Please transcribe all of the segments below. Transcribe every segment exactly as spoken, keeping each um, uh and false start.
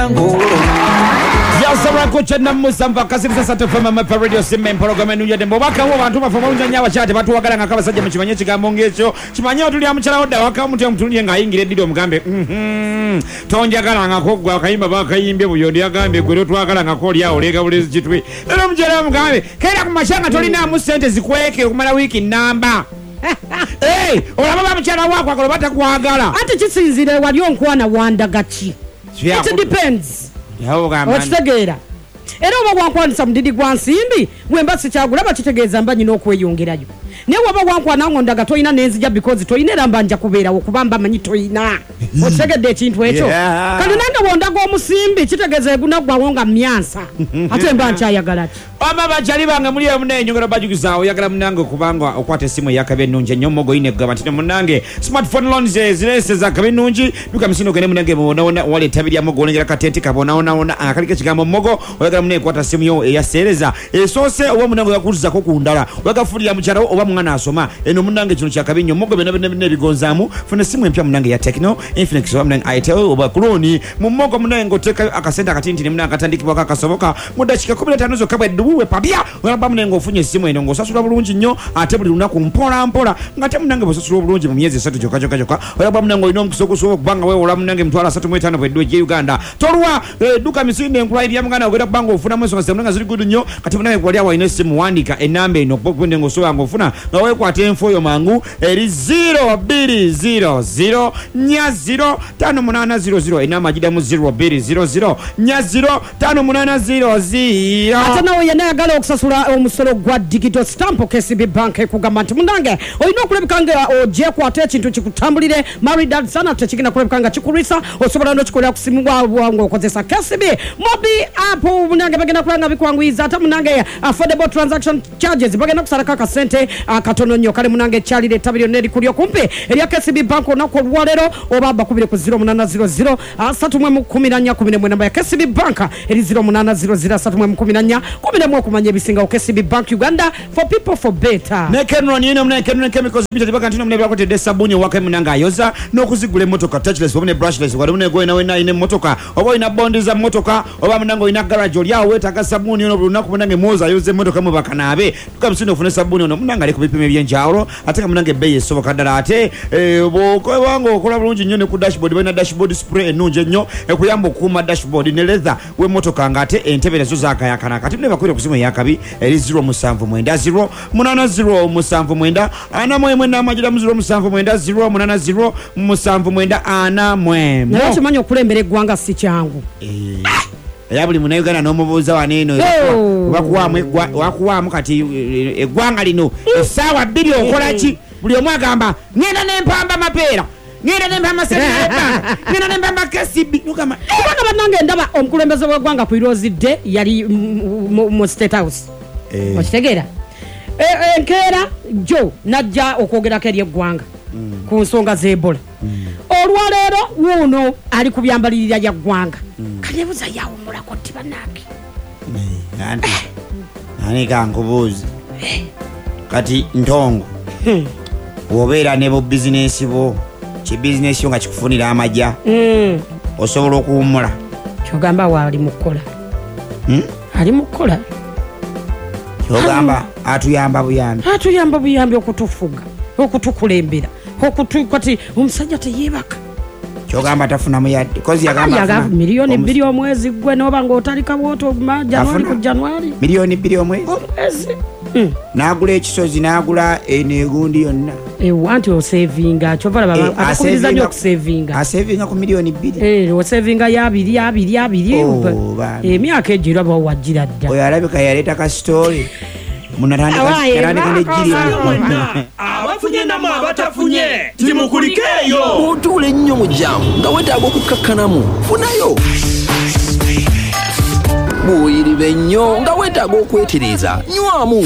Yasabra kuchenda musamba kasirisa satu fama mapa radio simme mpologome nuja dembo waka uwa wantu mafama unja nyawa chate watu wakala ngakaba saja mchimanye chikamongekyo chimanye tuli amchala oda waka mtu ya mtunie nga ingile dido mgambe mhm tonja kala ngakogwa wakaimba wakaimbe buyondi ya gambe kwele tu wakala ngakoli ya olega ulezi chitwe nilo mchala mgambe kera kumashanga tolina musente zikweke kumala wiki namba hey olababa mchala wako akolobata kuwagala ati chisinzire waliyo nkwana wanda gachi it depends okitegera era oba wankwanisa mudidi gwa nsimbi bwemba sikyagula bakitegeeza mba nyina okweyongerayo naye waba wankwana ngondaga toyina nenzija because toyina era mba nja kubeerawo kubamba manyi toyina okitegedde ekintu ekyo kale nange wondaga omusimbi kitegeeza egunagwawo nga myansa ate mba nkyayagala ki Oma bachali banga muli amune nyongera bajugizaawo yagala munange kubanga okwata simu yakabe nunje nyomo go ine gabatine munange smartphone loans zilese za kabe nunji duka misino gene munange bona ona wale tabiri ya mogo onjera katenti kabona ona ona akalike kigambo mogo oyagala munange kwata simu yo yasereza esose owa munange yakuza ko kundala wagafulira muchara oba mwana asoma eno munange kino kyakabe nyomo mogo bena bena bigonzamu funa simu empya munange ya Tecno Infinix oba munange Itel oba Clone mu mogo munange ngoteka akasenda katenti munange katandikibwa kakasoboka mudachika kumi na tano zo kabwe uwe pabia wala munange ofunye simu eno ngosasula bulungi nnyo ate buli lunaku mpola mpola ngate munange bosasula bulungi mu myezi esatu joka joka joka wala munange ino nkusokuso kubanga wewe wala munange mtwala three point five bwe je Uganda tolwa duka misinde enkulaidi ya muganda ogenda kubanga ofuna mweso nga munange ziri good nnyo kati munange kwali wa ine simu wandika enamba eno pokwende ngosowa ngofuna nga wewe kwate info yo mangu eri zero two zero zero nya zero five eight zero zero enamba jidamu zero two zero zero nya zero five eight zero zero ate nawe yanayagala okusasula omusolo gwa digital stamp K C B Bank kugamba nti munange olina okulebekanga oje kwate ekintu kikutambulire married sana tekigina kulebekanga kikurisa osobola no kikola kusimu wangu okozesa K C B mobi app munange bagenda kulanga bikwangwiza ata munange affordable transaction charges bagenda kusaraka ka sente akatono nnyo kale munange chalire tabiri neri kulyo kumpe eriya K C B Bank onako lwalero oba bakubire ku zero eight zero zero three one zero one zero namba ya K C B Bank eri zero eight zero zero three one zero one zero kumanya ebisinga K C B Bank Uganda for people for better nekenwa nino mna kenwa chemicals bita tibaka ntino mna bako tede sabuni wake mnanga yoza no kuzigule motoka touchless wabune brushless wabune go ina wena ine motoka oba ina bondi za motoka oba mnango ina garage oli yawe taka sabuni ono lunaku mnange moza yoze motoka mu bakanabe tukamsino fune sabuni ono mnanga ali kubipime byenjawro ataka mnange beye sobo kadala ate eh boko wango okola bulungi nnyo ne ku dashboard bena dashboard spray enunje nnyo ekuyamba okuma dashboard ne leather we motoka ngate entebere zo zakayakana kati ne bakwira kusimu yakabi eri zero musanvu mwenda zero munana zero musanvu mwenda ana mwemwe na majira zero musanvu mwenda zero munana zero musanvu mwenda ana mwemwe nayo kimanyi okulembera eggwanga si kyangu eh ya buli muna Uganda n'omubuuza waneno wakuwamu wakuwamu kati eggwanga lino essaawa bbiri okola ki buli omu agamba ngenda n'empamba mapeera ngenda n'empamba sereba ngenda n'empamba K C B nukama kubanga bannange ndaba omukulembeze w'eggwanga ku irozidde yali mu State House okitegeera enkeera jo najja okwogerako eri eggwanga ku nsonga z'Ebola olwaleero wuuno ali ku byambalirira ya ggwanga kalyebuza yawumulako ti bannange anti ani kankubuuzi kati ntongo wobeera ne bo bizinesi bo ki bizinesi yo nga kikufunira amajja osobola okuwumula kyogamba waali mukola ali mukola kyogamba atuyamba buyambi atuyamba buyambi okutufuga okutukulembera okutu kati omusajja teyebaka kyogamba tafuna muyadde kozi yagamba milioni bbiri omwezi gwe noba ng'otalika bwoto Januari ku Januari milioni bbiri omwezi omwezi n'agula ekisozi n'agula eneegundi yonna ewanti osevinga kyovala baba akakubiriza nnyo okusevinga asevinga ku milioni bbiri eh osevinga ya abiri abiri abiri emyaka egyo iraba wajjira dda oyo alabika yaleeta ka story munatandika nejjiri abafunye namu abatafunye timukulikeeyo otuule nnyo mu jjamu nga wetaaga okukakkanamu funayo buyiribe nnyo nga wetaaga okwetereeza nywamu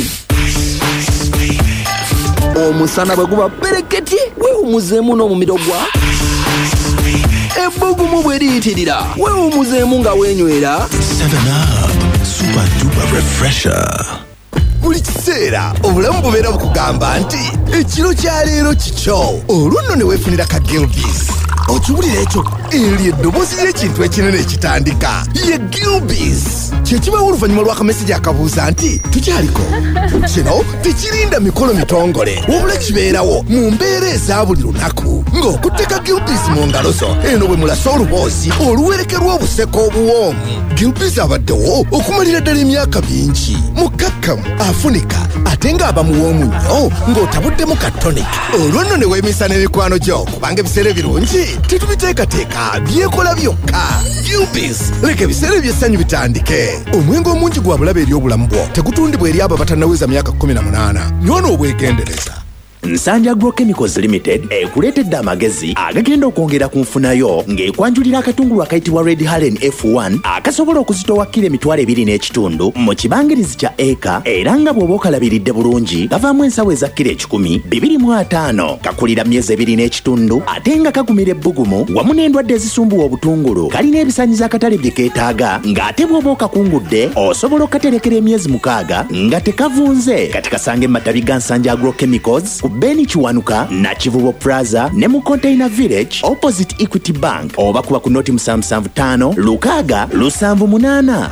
omusana bwe guba bereketi weewumuzeemu n'omumiro gwa ebbugumu bwe liyitirira weewumuzeemu nga weenywera seven up super duper refresher. Buli kiseera obulamu bubeera bukugamba nti ekiro kya leero kikyo olwo nno ne weefunira ka Gelbis okiwulira ekyo eryo eddoboozi ly'ekintu ekinene ekitandika ye Gilbis kyekibawo oluvannyuma lw'akamesegi akabuuza nti tukyaliko kino tekirinda mikolo mitongole wabula kibeerawo mu mbeera eza buli lunaku ng'okutteka Gilbis mu ngalo zo eno bwe mulasa oluboozi oluwerekerwa obuseko obuwoomu. Gilbis abaddewo okumalira ddala emyaka mingi mukkakkamu afunika ate ng'aba muwoomu nnyo ng'otabuddemu ka tonic. Olwo nno ne weemisa n'emikwano gyo kubanga ebiseera ebirungi tetubiteekateeka byekola byokka. Gilbis leka ebiseera eby'essanyu bitandike. Omwenge omungi gwa bulabe eri obulamu bwo tegutundibwa eri abo abatannaweza myaka kumi na munaana. Nywona obwegendereza. Nsanja Agrochemicals Limited ekuleetedde amagezi agagenda okwongera ku nfunayo ng'ekwanjulira akatungulu akayitibwa Red Haren F one akasobola okuzitowa kilo emitwalo ebiri n'ekitundu mu kibangirizi kya eka era nga bw'oba okalabiridde bulungi kavaamu ensawo eza kilo ekikumi bibiri mu ataano kakulira myezi ebiri n'ekitundu ate nga kagumira ebbugumu wamu n'endwadde ezisumbuwa obutungulu kalina ebisaanyizo akatale bye keetaaga ng'ate bw'oba okakungudde osobola okukaterekera emyezi mukaaga nga tekavunze kati kasange matabi ga Nsanja Agrochemicals Beni Chiwanuka na Kivubo Plaza ne mu Container Village opposite Equity Bank oba kuba ku noti musanvu ttaano lukaaga lusanvu munaana.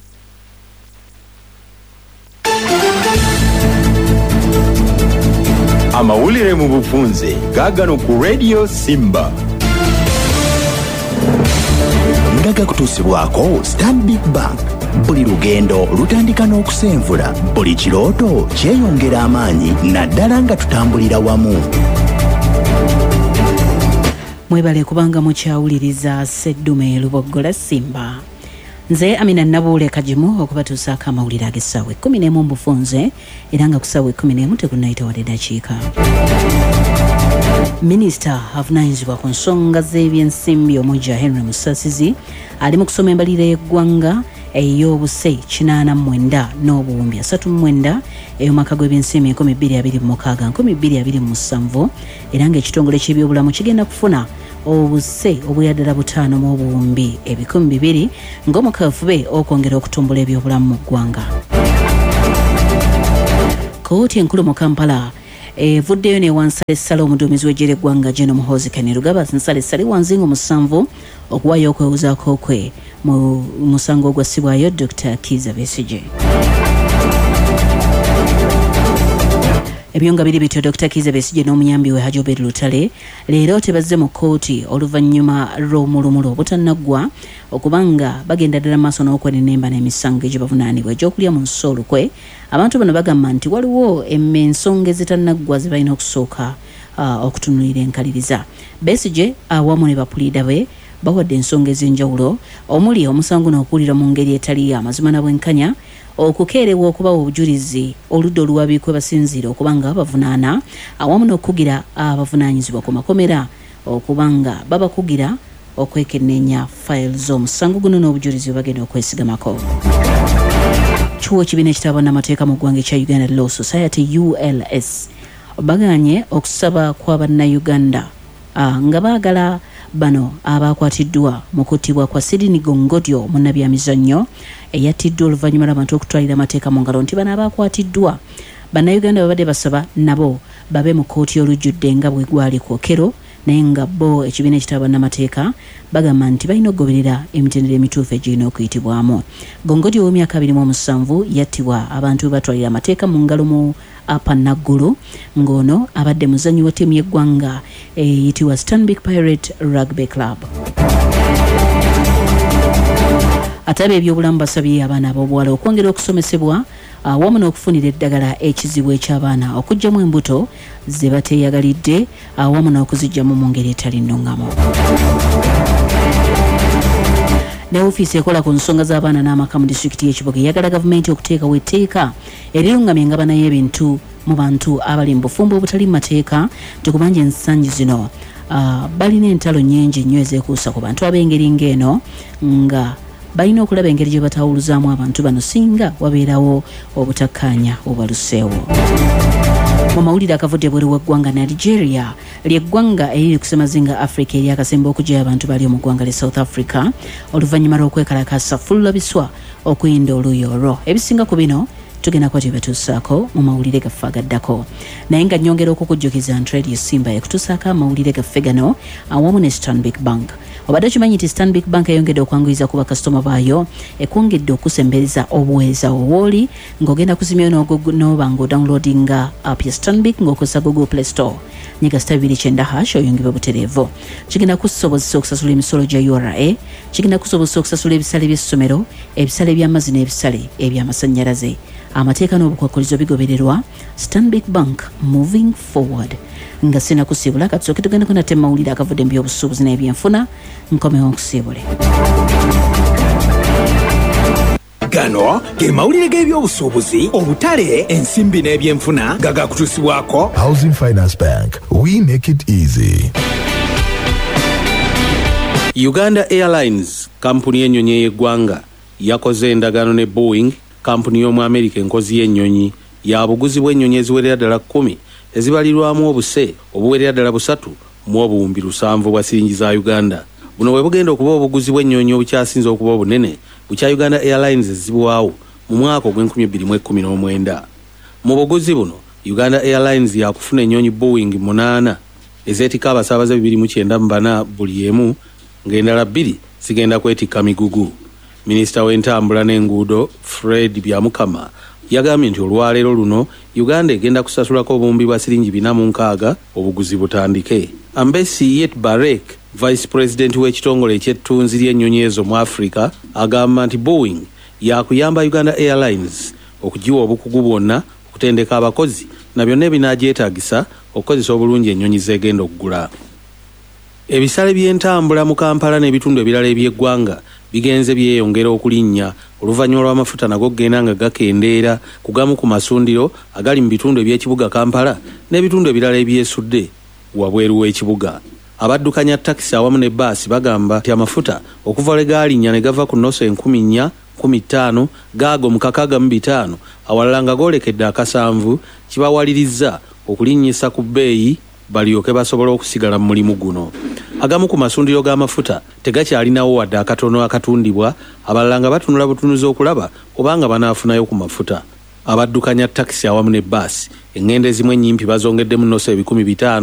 Amawulire mu bufunze gaagano ku Radio Simba. Ngaga kutuusibwako Stanbic Bank. Buli lugendo lutandika n'okusenvula, buli kirooto kyeyongera amaanyi naddala nga tutambulira wamu. Mwebale kubanga mukyawuliriza Sseddume Luboggola Simba. Nze Amina Nabuule Kajimu okubatuusaako amawulire ag'essaawa ekkumi n'emu mu bufunze era nga ku ssaawa ekkumi n'emu tegunnayita wadde dakiika. Minisita avunaanyizibwa ku nsonga z'ebyensimbi Omuja Henry Musasizi ali mu kusoma embalirira y'eggwanga ey'obuse kinaana mu mwenda n'obuwumbi asatu mu mwenda ey'omwaka gw'ebyensimbi enkumi bbiri abiri mu mukaaga nkumi bbiri abiri mu musanvu era ng'ekitongole ky'ebyobulamu kigenda kufuna obuse obuyaddala butaano mu obuwumbi ebikumi bibiri ng'omukafube okwongera okutumbula ebyobulamu mu ggwanga. Kkooti enkulu mu Kampala evuddeyo newansala essala omuduumizi w'eggye ly'eggwanga Gen. Muhoozi Kainerugaba nsala essala wanzingo musanvu okuwaayo okwewozaako kwe mu musango ogwassibwayo Doctor Kizza Besigye. Ebyo nga biri bityo Doctor Kizza Besigye n'omuyambi we Haji Obed Lutale leero tebazze mu kkooti oluvannyuma lw'omulumulo obutannaggwa okubanga bagenda ddala maaso n'okwenenemba n'emisango gye bavunaanibwa egy'okulya mu nsi olukwe. Abantu bano bagamba nti waliwo ensonga ezitannaggwa ze balina okusooka uh, okutunuulira enkaliriza. Besigye awamu ne bapuliida be bawadde ensonga ez'enjawulo omuli omusango n'okuwulira mu ngeri etali amazima na bwenkanya okukeerewa okubawa obujulizi oludda oluwabi kwe basinziira okubanga bavunaana awamu n'okugira abavunaanyizibwa ku makomera okubanga babakugira okwekenneenya fayiro z'omusango guno n'obujulizi bwe bagenda okwesigamako. Kiwo ekibiina ekitaba n'amateeka mu ggwanga ekya Uganda Law Society U L S baganye okusaba kwa bannayuganda uh, nga baagala bano abakwatiddwa mu kuttibwa kwa Sidini Gongodyo munnabyamizannyo eyattiddwa oluvannyuma lw'abantu okutwalira amateeka mu ngalo nti bano abakwatiddwa bannayuganda babadde basaba nabo babe mu kkooti olujjudde nga bwe gwali kwokero naye nga bo ekibiina ekitaba n'amateeka bagamba nti balina okugoberera emitendera emituufu egirina okuyitibwamu. Gongodyo w'emyaka abiri mu musanvu yattibwa abantu be batwalira amateeka mu ngalo mu apa Naggulu ng'ono abadde muzannyi wa ttiimu y'eggwanga eyitibwa Stanbic Pirate Rugby Club. Atabe ebyobulamu basabye abaana ab'obuwala okwongera okusomesebwa awamu n'okufunira eddagala ekizibu eky'abaana okuggyamu embuto ze bateeyagalidde awamu n'okuziggyamu mu ngeri etali nnungamu. Ne ofiisi ekola ku nsonga z'abaana n'amaka mu disitulikiti y'Ekibuga eyagala gavumenti okuteekawo etteeka erirungamya engabana y'ebintu mu bantu abali mu bufumbo obutali mu mateeka tukubanja ensangi zino uh, balina entalo nnyingi nnyo ezeekuusa ku bantu ab'engeri ng'eno nga balina okulaba engeri gye batawuluzaamu abantu bano singa wabeerawo obutakkaanya obaluseewo. Mu mawulire akavudde bweru w'eggwanga Nigeria ly'eggwanga eriri ku ssemazinga Africa eri akasemba okugyayo abantu bali mu ggwanga lya South Africa oluvannyuma lw'okwekalakaasa fulula biswa okuyinda oluuyi olwo. Ebisinga ku bino tugenda kwati batuusaako mu mawulire gaffe agaddako naye nga nnyongera okukujjukiza nti Radio Simba ekutuusaako amawulire gaffe gano awamu ne Stanbic Bank. Obadde kimanyi nti Stanbic Bank eyongedde okwanguyiza ku bakasitoma baayo ekwongedde okusembereza obuweeza wowooli ng'ogenda kusimyayo n'oba ng'odownloadinga app ya Stanbic ng'okozesa Google Play Store. Nyiga star bibiri kyenda hash oyungibwe butereevu. Kigenda kusobozesa okusasula emisolo gya U R A, kigenda kusobozesa okusasula ebisale by'essomero, ebisale by'amazzi n'ebisale eby'amasannyalaze. Amateeka n'obukwakkulizo bigobererwa. Stanbic Bank, moving forward. Nga sina kusibula katsoke tugenda kuna tema mawulire akavudde mu by'obusuubuzi n'ebyenfuna nkomewo nkusibule. Gano ge mawulire g'ebyobusuubuzi, obutale, ensimbi n'ebyenfuna gagakutuusibwako Housing Finance Bank. We make it easy. Uganda Airlines, kampuni y'ennyonyi ey'eggwanga, yakoze endagaano ne Boeing, kampuni y'omu America enkozi y'ennyonyi, ya buguzi bw'ennyonyi eziwerera ddala kkumi ezibalirwamu obuse obuwerera ddala busatu mu obuwumbi lusanvu bwa siringi za Uganda. Buno bwe bugenda okuba obuguzi bw'ennyonyi obukyasinze okuba obunene bukya Uganda Airlines ezibwawo mu mwaka ogw'enkumi bbiri mu ekkumi n'omwenda. Mu buguzi buno Uganda Airlines yakufuna ennyonyi Boeing munaana ezeetika abasaabaze bibiri mu kyenda mu bana buli emu ng'endala bbiri zigenda kwetikka migugu. Minisita w'entambula n'enguudo Fred Byamukama yagambye nti olwaleero luno Uganda egenda kusasulako obuwumbi bwa siringi bina mu nkaaga obuguzi butandike. Ambesi Yet Barek, Vice President w'ekitongole eky'ettunzi ly'ennyonyi ezo mu Africa, agamba nti Boeing yakuyamba Uganda Airlines okugiwa obukugu bwonna okutendeka abakozi na byonna ebinaagyetaagisa okukozesa obulungi ennyonyi zeegenda okugula. Ebisale by'entambula mu Kampala n'ebitundu ebirala eby'eggwanga bigenze byeyongera okulinnya oluvannyuma lw'amafuta nago genda nga gakendeera ku gamu ku masundiro agali mu bitundu eby'ekibuga Kampala n'ebitundu ebirala ebyesudde wabweru w'ekibuga. Abaddukanya takisi awamu ne baasi bagamba nti amafuta okuva lwe gaalinnya ne gava ku nnoso enkumi nnya kumi ttaano gaago mu kakaaga mu bitaano awalala nga goolekedde akasanvu kibawalirizza okulinnyisa ku bbeeyi balyoke basobola okusigala mu mulimu guno. Agamu ku masundiro g'amafuta tegakyalinawo wadde akatono akatundibwa, abalala nga batunula butunuzi okulaba obanga banaafunayo ku mafuta. Abaddukanya takisi awamu ne baasi engendo ezimu ennyimpi bazongedde mu nnoso ebikumi bitaano